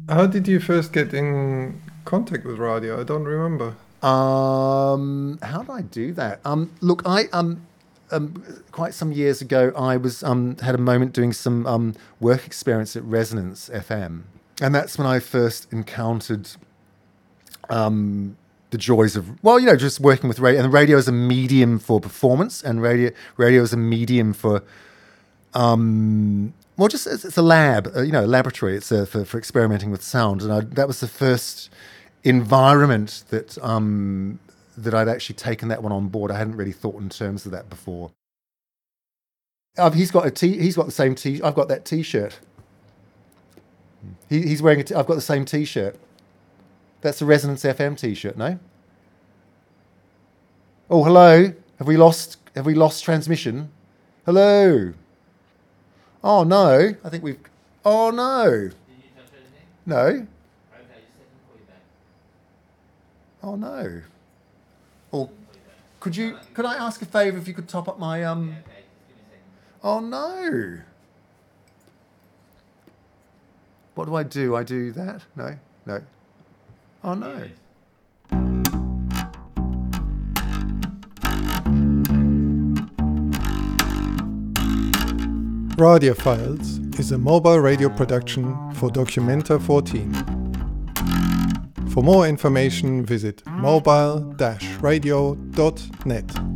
How did you first get in contact with radio? I don't remember. How did I do that? Look, I quite some years ago, I was had a moment doing some work experience at Resonance FM, and that's when I first encountered the joys of just working with radio. And radio is a medium for performance, and radio is a medium for just it's a lab, a laboratory. It's for experimenting with sound, and that was the first environment that I'd actually taken that one on board. I hadn't really thought in terms of that before. He's got the same T. I've got that T-shirt. He's wearing I've got the same T-shirt. That's the Resonance FM T-shirt, no? Oh, hello. Have we lost transmission? Hello. Oh no. I think we've. Oh no. Did you touch anything? No. Okay, just let him call you back. Oh no. Or Call you back. could I ask a favour if you could top up my Yeah, okay, just give me a second. Oh no. What do? I do that? No. No. Oh no. Radio Files is a mobile radio production for Documenta 14. For more information, visit mobile-radio.net.